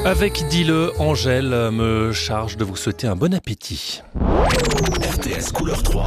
Avec Dis-le, Angèle me charge de vous souhaiter un bon appétit. RTS Couleur 3.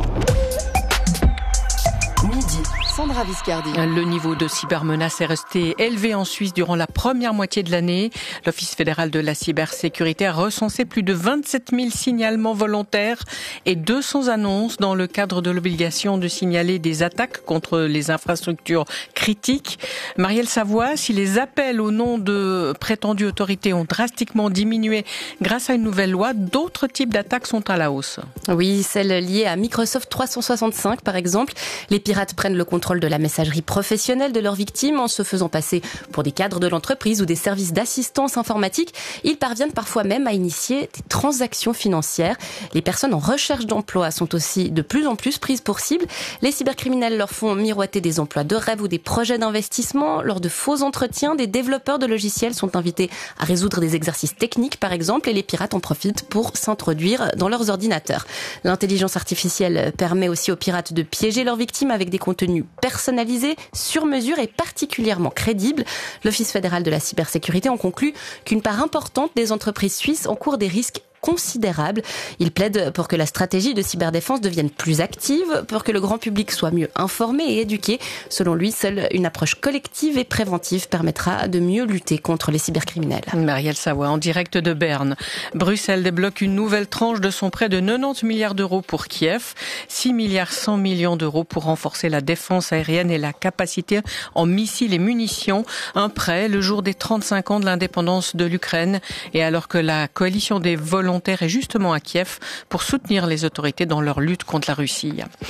Midi, Sandra Viscardi. Le niveau de cybermenace est resté élevé en Suisse durant la première moitié de l'année. L'Office fédéral de la cybersécurité a recensé plus de 27 000 signalements volontaires et 200 annonces dans le cadre de l'obligation de signaler des attaques contre les infrastructures critiques. Marielle Savoie, si les appels au nom de prétendues autorités ont drastiquement diminué grâce à une nouvelle loi, d'autres types d'attaques sont à la hausse. Oui, celles liées à Microsoft 365 par exemple. Les pirates prennent le contrôle de la messagerie professionnelle de leurs victimes en se faisant passer pour des cadres de l'entreprise ou des services d'assistance informatique. Ils parviennent parfois même à initier des transactions financières. Les personnes en recherche d'emploi sont aussi de plus en plus prises pour cible. Les cybercriminels leur font miroiter des emplois de rêve ou des projets d'investissement. Lors de faux entretiens, des développeurs de logiciels sont invités à résoudre des exercices techniques par exemple, et les pirates en profitent pour s'introduire dans leurs ordinateurs. L'intelligence artificielle permet aussi aux pirates de piéger leurs victimes avec des contenus personnalisés, sur mesure et particulièrement crédibles. L'Office fédéral de la cybersécurité en conclut qu'une part importante des entreprises suisses encourt des risques considérable. Il plaide pour que la stratégie de cyberdéfense devienne plus active, pour que le grand public soit mieux informé et éduqué. Selon lui, seule une approche collective et préventive permettra de mieux lutter contre les cybercriminels. Marielle Savoie, en direct de Berne. Bruxelles débloque une nouvelle tranche de son prêt de 90 milliards d'euros pour Kiev, 6 milliards 100 millions d'euros pour renforcer la défense aérienne et la capacité en missiles et munitions. Un prêt le jour des 35 ans de l'indépendance de l'Ukraine, et alors que la coalition des volontaires est justement à Kiev pour soutenir les autorités dans leur lutte contre la Russie.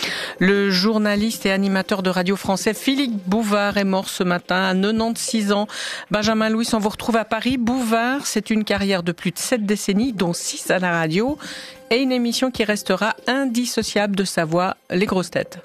Le journaliste et animateur de radio français Philippe Bouvard est mort ce matin à 96 ans. Benjamin Louis, on vous retrouve à Paris. Bouvard, c'est une carrière de plus de 7 décennies, dont 6 à la radio, et une émission qui restera indissociable de sa voix, Les Grosses Têtes.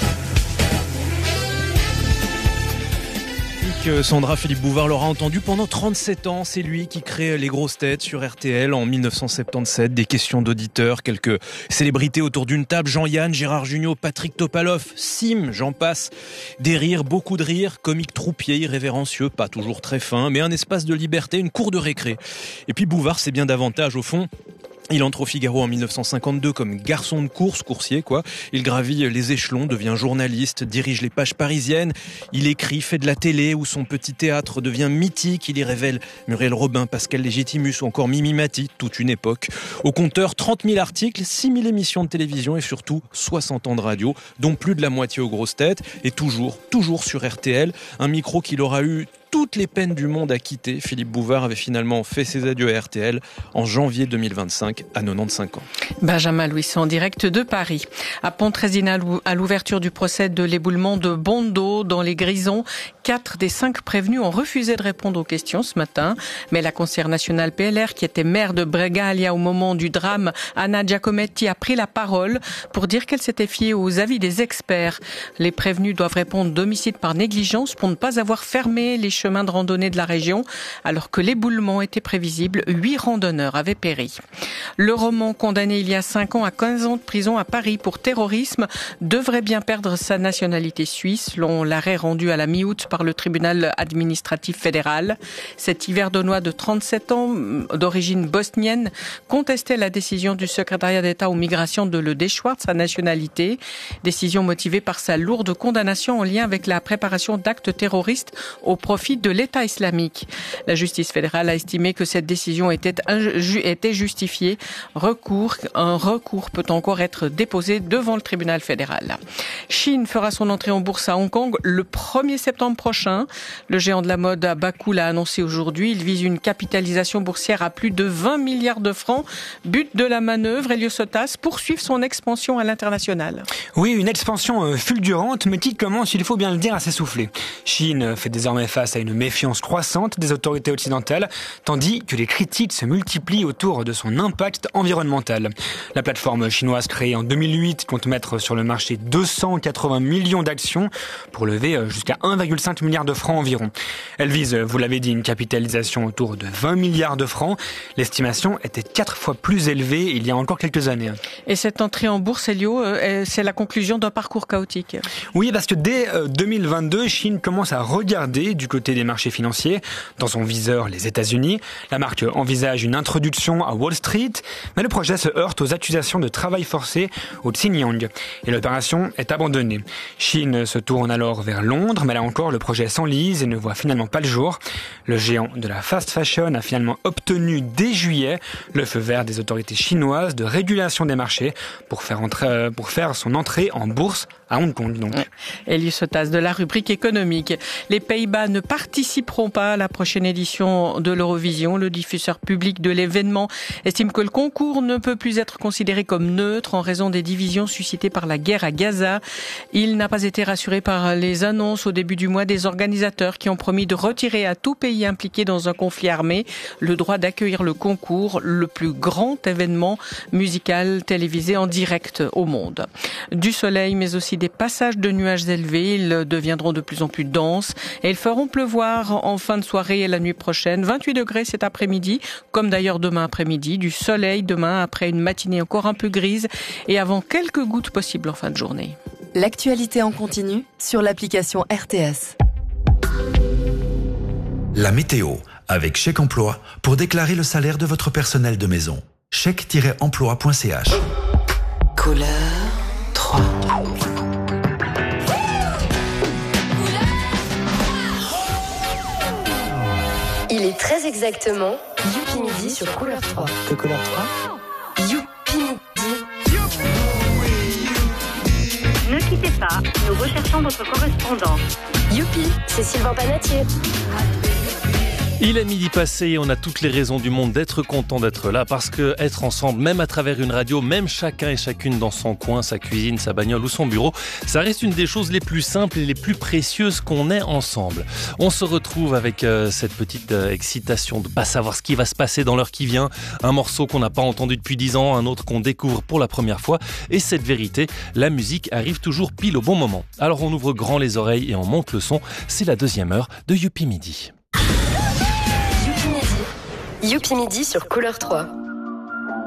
Sandra, Philippe Bouvard l'aura entendu pendant 37 ans. C'est lui qui crée Les Grosses Têtes sur RTL en 1977. Des questions d'auditeurs, quelques célébrités autour d'une table. Jean-Yann, Gérard Jugnot, Patrick Topalov, Sim, j'en passe. Des rires, beaucoup de rires, comiques troupiers, irrévérencieux, pas toujours très fins, mais un espace de liberté, une cour de récré. Et puis Bouvard, c'est bien davantage au fond. Il entre au Figaro en 1952 comme garçon de course, coursier quoi. Il gravit les échelons, devient journaliste, dirige les pages parisiennes. Il écrit, fait de la télé où son petit théâtre devient mythique. Il y révèle Muriel Robin, Pascal Légitimus ou encore Mimi Mati, toute une époque. Au compteur, 30 000 articles, 6 000 émissions de télévision et surtout 60 ans de radio, dont plus de la moitié aux grosses têtes. Et toujours sur RTL, un micro qu'il aura eu toutes les peines du monde à quitter. Philippe Bouvard avait finalement fait ses adieux à RTL en janvier 2025 à 95 ans. Benjamin Louis en direct de Paris. À Pontresina, à l'ouverture du procès de l'éboulement de Bondo dans les Grisons, 4 des 5 prévenus ont refusé de répondre aux questions ce matin. Mais la conseillère nationale PLR, qui était maire de Bregaglia au moment du drame, Anna Giacometti, a pris la parole pour dire qu'elle s'était fiée aux avis des experts. Les prévenus doivent répondre d'homicide par négligence pour ne pas avoir fermé les chemins de randonnée de la région. Alors que l'éboulement était prévisible, 8 randonneurs avaient péri. Le roman condamné il y a 5 ans à 15 ans de prison à Paris pour terrorisme devrait bien perdre sa nationalité suisse, selon l'arrêt rendu à la mi-août par le tribunal administratif fédéral. Cet Yverdonnois de 37 ans, d'origine bosnienne, contestait la décision du secrétariat d'État aux migrations de le déchoir de sa nationalité. Décision motivée par sa lourde condamnation en lien avec la préparation d'actes terroristes au profit de l'État islamique. La justice fédérale a estimé que cette décision était justifiée. Un recours peut encore être déposé devant le tribunal fédéral. Chine fera son entrée en bourse à Hong Kong le 1er septembre prochain. Le géant de la mode à Bakou l'a annoncé aujourd'hui. Il vise une capitalisation boursière à plus de 20 milliards de francs. But de la manœuvre, Eliosotas, poursuivre son expansion à l'international. Oui, une expansion fulgurante, mais qui commence, il faut bien le dire, à s'essouffler. Chine fait désormais face à une méfiance croissante des autorités occidentales, tandis que les critiques se multiplient autour de son impact environnemental. La plateforme chinoise créée en 2008 compte mettre sur le marché 280 millions d'actions pour lever jusqu'à 1,5 milliard de francs environ. Elle vise, vous l'avez dit, une capitalisation autour de 20 milliards de francs. L'estimation était 4 fois plus élevée il y a encore quelques années. Et cette entrée en bourse, Elio, c'est la conclusion d'un parcours chaotique. Oui, parce que dès 2022, Chine commence à regarder du côté communauté des marchés financiers, dans son viseur les États-Unis. La marque envisage une introduction à Wall Street, mais le projet se heurte aux accusations de travail forcé au Xinjiang et l'opération est abandonnée. Shein se tourne alors vers Londres, mais là encore le projet s'enlise et ne voit finalement pas le jour. Le géant de la fast fashion a finalement obtenu dès juillet le feu vert des autorités chinoises de régulation des marchés pour faire son entrée en bourse à Hong Kong. Donc. Elius Sotas de la rubrique économique. Les Pays-Bas ne participeront pas à la prochaine édition de l'Eurovision. Le diffuseur public de l'événement estime que le concours ne peut plus être considéré comme neutre en raison des divisions suscitées par la guerre à Gaza. Il n'a pas été rassuré par les annonces au début du mois des organisateurs qui ont promis de retirer à tout pays impliqué dans un conflit armé le droit d'accueillir le concours, le plus grand événement musical télévisé en direct au monde. Du soleil, mais aussi des passages de nuages élevés. Ils deviendront de plus en plus denses et ils feront pleuvoir en fin de soirée et la nuit prochaine. 28 degrés cet après-midi, comme d'ailleurs demain après-midi. Du soleil demain après une matinée encore un peu grise et avant quelques gouttes possibles en fin de journée. L'actualité en continu sur l'application RTS. La météo avec Chèque Emploi pour déclarer le salaire de votre personnel de maison. Chèque-emploi.ch. Couleur 3. Il est très exactement Youpi Midi sur Couleur 3. Que Couleur 3 Youpi Midi. Ne quittez pas, nous recherchons votre correspondant. Youpi, c'est Sylvain Panatier. Il est midi passé et on a toutes les raisons du monde d'être content d'être là parce que être ensemble, même à travers une radio, même chacun et chacune dans son coin, sa cuisine, sa bagnole ou son bureau, ça reste une des choses les plus simples et les plus précieuses qu'on ait ensemble. On se retrouve avec cette petite excitation de pas savoir ce qui va se passer dans l'heure qui vient, un morceau qu'on n'a pas entendu depuis 10 ans, un autre qu'on découvre pour la première fois et cette vérité, la musique arrive toujours pile au bon moment. Alors on ouvre grand les oreilles et on monte le son, c'est la deuxième heure de Youpi Midi. Youpi Midi sur Couleur 3.